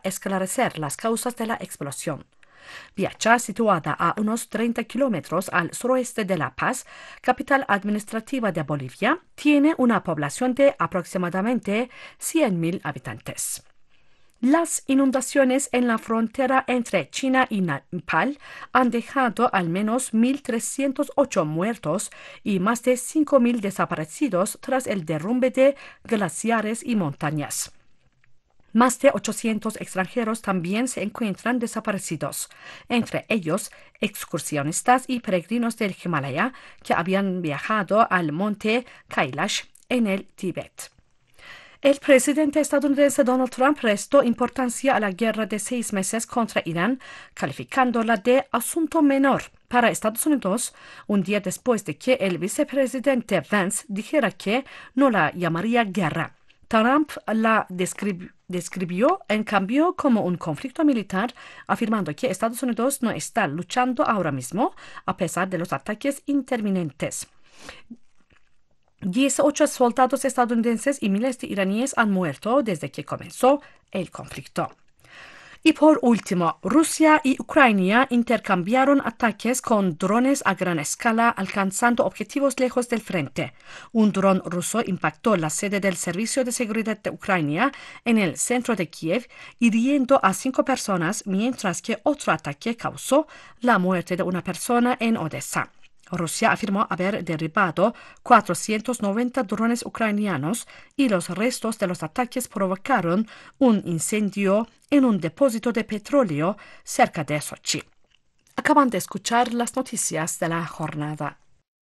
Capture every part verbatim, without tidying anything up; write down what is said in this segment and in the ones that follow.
esclarecer las causas de la explosión. Biacha, situada a unos treinta kilómetros al suroeste de La Paz, capital administrativa de Bolivia, tiene una población de aproximadamente cien mil habitantes. Las inundaciones en la frontera entre China y Nepal han dejado al menos mil trescientos ocho muertos y más de cinco mil desaparecidos tras el derrumbe de glaciares y montañas. Más de ochocientos extranjeros también se encuentran desaparecidos, entre ellos excursionistas y peregrinos del Himalaya que habían viajado al monte Kailash en el Tíbet. El presidente estadounidense Donald Trump restó importancia a la guerra de seis meses contra Irán, calificándola de asunto menor para Estados Unidos, un día después de que el vicepresidente Vance dijera que no la llamaría guerra. Trump la describió, describió, en cambio, como un conflicto militar, afirmando que Estados Unidos no está luchando ahora mismo, a pesar de los ataques interminentes. dieciocho soldados estadounidenses y miles de iraníes han muerto desde que comenzó el conflicto. Y por último, Rusia y Ucrania intercambiaron ataques con drones a gran escala, alcanzando objetivos lejos del frente. Un dron ruso impactó la sede del Servicio de Seguridad de Ucrania en el centro de Kiev, hiriendo a cinco personas, mientras que otro ataque causó la muerte de una persona en Odessa. Rusia afirmó haber derribado cuatrocientos noventa drones ucranianos y los restos de los ataques provocaron un incendio en un depósito de petróleo cerca de Sochi. Acaban de escuchar las noticias de la jornada.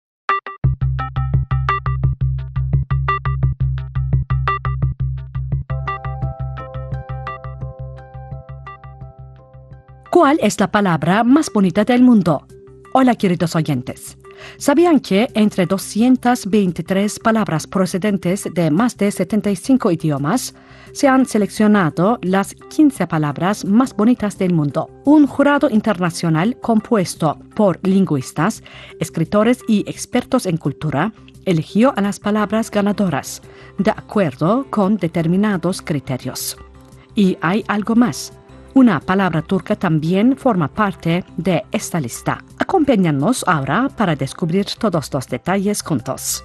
¿Cuál es la palabra más bonita del mundo? Hola, queridos oyentes. ¿Sabían que entre doscientas veintitrés palabras procedentes de más de setenta y cinco idiomas se han seleccionado las quince palabras más bonitas del mundo? Un jurado internacional compuesto por lingüistas, escritores y expertos en cultura eligió a las palabras ganadoras de acuerdo con determinados criterios. Y hay algo más. Una palabra turca también forma parte de esta lista. Acompáñanos ahora para descubrir todos los detalles juntos.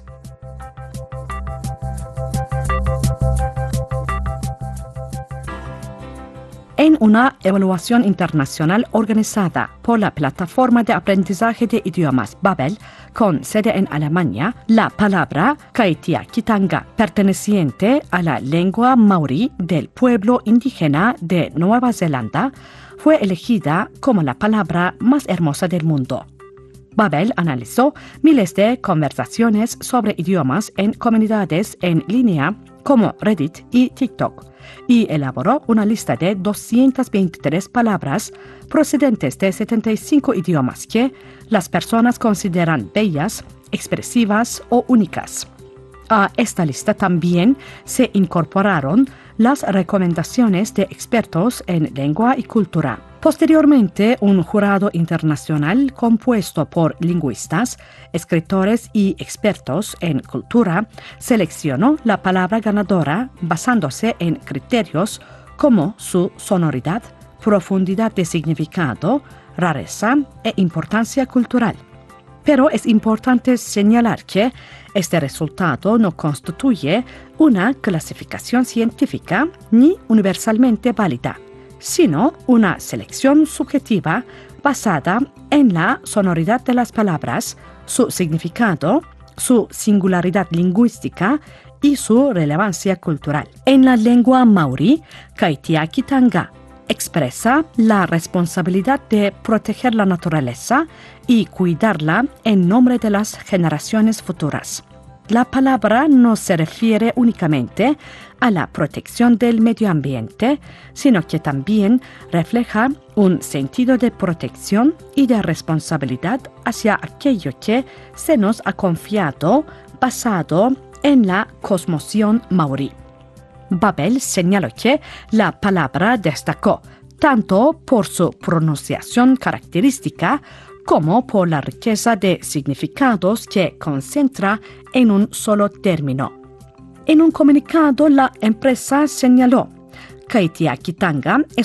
En una evaluación internacional organizada por la plataforma de aprendizaje de idiomas Babel, con sede en Alemania, la palabra Kaitiakitanga, perteneciente a la lengua maorí del pueblo indígena de Nueva Zelanda, fue elegida como la palabra más hermosa del mundo. Babel analizó miles de conversaciones sobre idiomas en comunidades en línea como Reddit y TikTok, y elaboró una lista de doscientas veintitrés palabras procedentes de setenta y cinco idiomas que las personas consideran bellas, expresivas o únicas. A esta lista también se incorporaron las recomendaciones de expertos en lengua y cultura. Posteriormente, un jurado internacional compuesto por lingüistas, escritores y expertos en cultura seleccionó la palabra ganadora basándose en criterios como su sonoridad, profundidad de significado, rareza e importancia cultural. Pero es importante señalar que este resultado no constituye una clasificación científica ni universalmente válida, sino una selección subjetiva basada en la sonoridad de las palabras, su significado, su singularidad lingüística y su relevancia cultural. En la lengua maorí, Kaitiakitanga expresa la responsabilidad de proteger la naturaleza y cuidarla en nombre de las generaciones futuras. La palabra no se refiere únicamente a la protección del medio ambiente, sino que también refleja un sentido de protección y de responsabilidad hacia aquello que se nos ha confiado basado en la cosmovisión maorí. Babel señaló que la palabra destacó tanto por su pronunciación característica como por la riqueza de significados que concentra en un solo término. En un comunicado, la empresa señaló: Kaitiakitanga es